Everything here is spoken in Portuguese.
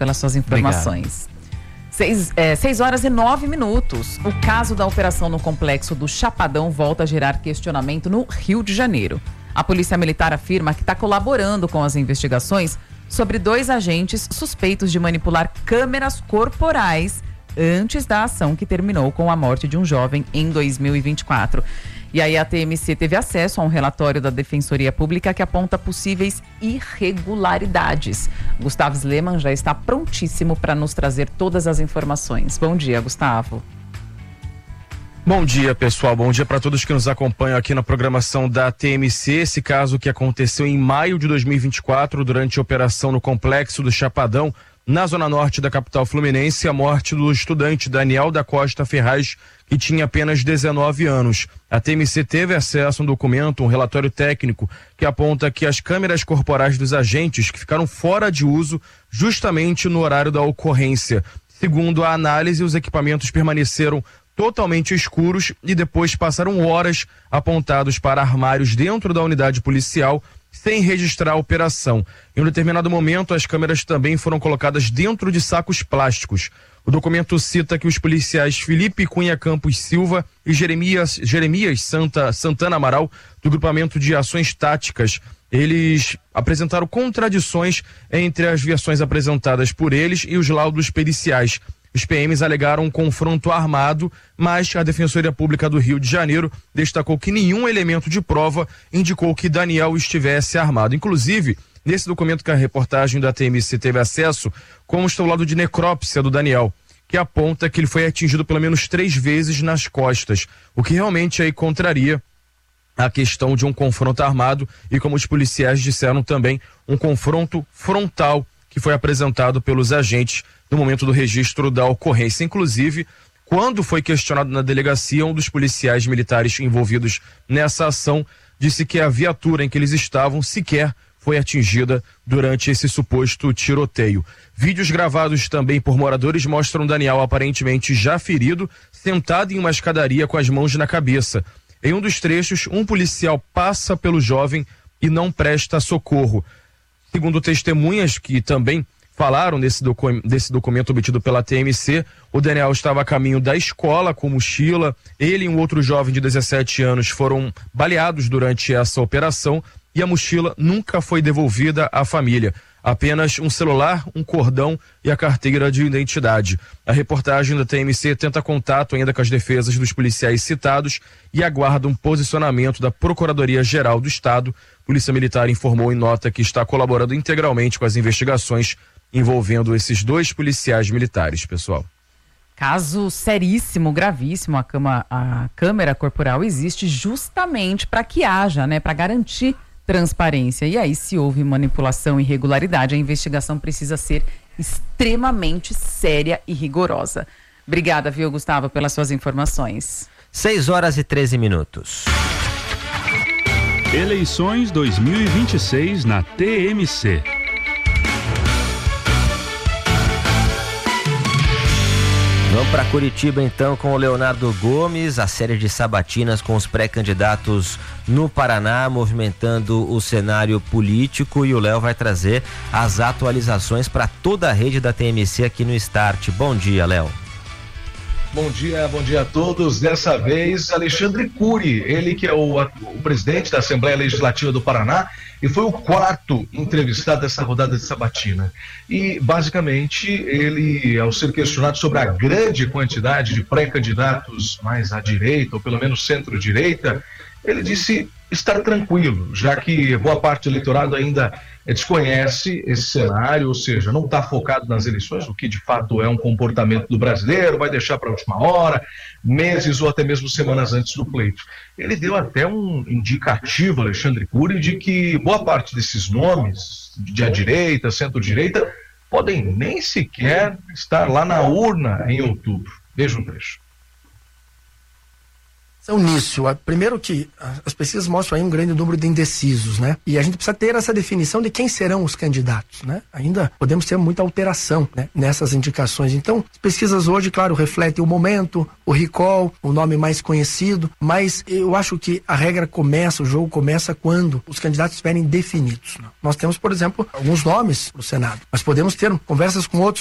pelas suas informações. 6h09. O caso da operação no complexo do Chapadão volta a gerar questionamento no Rio de Janeiro. A Polícia Militar afirma que está colaborando com as investigações sobre 2 agentes suspeitos de manipular câmeras corporais antes da ação que terminou com a morte de um jovem em 2024. E aí a TMC teve acesso a um relatório da Defensoria Pública que aponta possíveis irregularidades. Gustavo Sleman já está prontíssimo para nos trazer todas as informações. Bom dia, Gustavo. Bom dia, pessoal. Bom dia para todos que nos acompanham aqui na programação da TMC. Esse caso que aconteceu em maio de 2024, durante a operação no Complexo do Chapadão, na zona norte da capital fluminense, a morte do estudante Daniel da Costa Ferraz, que tinha apenas 19 anos. A TMC teve acesso a um documento, um relatório técnico, que aponta que as câmeras corporais dos agentes que ficaram fora de uso justamente no horário da ocorrência. Segundo a análise, os equipamentos permaneceram totalmente escuros e depois passaram horas apontados para armários dentro da unidade policial, sem registrar a operação. Em um determinado momento, as câmeras também foram colocadas dentro de sacos plásticos. O documento cita que os policiais Felipe Cunha Campos Silva e Jeremias Santana Amaral, do Grupamento de Ações Táticas, eles apresentaram contradições entre as versões apresentadas por eles e os laudos periciais. Os PMs alegaram um confronto armado, mas a Defensoria Pública do Rio de Janeiro destacou que nenhum elemento de prova indicou que Daniel estivesse armado. Inclusive, nesse documento que a reportagem da TMC teve acesso, consta o laudo de necrópsia do Daniel, que aponta que ele foi atingido pelo menos 3 vezes nas costas, o que realmente aí contraria a questão de um confronto armado e, como os policiais disseram também, um confronto frontal que foi apresentado pelos agentes no momento do registro da ocorrência. Inclusive, quando foi questionado na delegacia, um dos policiais militares envolvidos nessa ação disse que a viatura em que eles estavam sequer foi atingida durante esse suposto tiroteio. Vídeos gravados também por moradores mostram Daniel aparentemente já ferido, sentado em uma escadaria com as mãos na cabeça. Em um dos trechos, um policial passa pelo jovem e não presta socorro. Segundo testemunhas que também falaram desse documento obtido pela TMC, o Daniel estava a caminho da escola com mochila. Ele e um outro jovem de 17 anos foram baleados durante essa operação e a mochila nunca foi devolvida à família. Apenas um celular, um cordão e a carteira de identidade. A reportagem da TMC tenta contato ainda com as defesas dos policiais citados e aguarda um posicionamento da Procuradoria-Geral do Estado. Polícia Militar informou em nota que está colaborando integralmente com as investigações envolvendo esses 2 policiais militares, pessoal. Caso seríssimo, gravíssimo. A câmera corporal existe justamente para que haja, para garantir transparência. E aí, se houve manipulação e irregularidade, a investigação precisa ser extremamente séria e rigorosa. Obrigada, viu, Gustavo, pelas suas informações. 6h13. Eleições 2026 na TMC. Vamos para Curitiba então com o Leonardo Gomes, a série de sabatinas com os pré-candidatos no Paraná, movimentando o cenário político, e o Léo vai trazer as atualizações para toda a rede da TMC aqui no Start. Bom dia, Léo. Bom dia a todos. Dessa vez, Alexandre Cury, ele que é o presidente da Assembleia Legislativa do Paraná e foi o 4º entrevistado dessa rodada de sabatina. E, basicamente, ele, ao ser questionado sobre a grande quantidade de pré-candidatos mais à direita, ou pelo menos centro-direita, ele disse estar tranquilo, já que boa parte do eleitorado ainda desconhece esse cenário, ou seja, não está focado nas eleições, o que de fato é um comportamento do brasileiro, vai deixar para a última hora, meses ou até mesmo semanas antes do pleito. Ele deu até um indicativo, Alexandre Cury, de que boa parte desses nomes de à direita, centro-direita, podem nem sequer estar lá na urna em outubro. Veja um trecho. São nisso. Primeiro que as pesquisas mostram aí um grande número de indecisos, né? E a gente precisa ter essa definição de quem serão os candidatos, né? Ainda podemos ter muita alteração, né, nessas indicações. Então, as pesquisas hoje, claro, refletem o momento, o recall, o nome mais conhecido, mas eu acho que a regra começa, o jogo começa quando os candidatos estiverem definidos, né? Nós temos, por exemplo, alguns nomes no Senado, mas podemos ter conversas com outros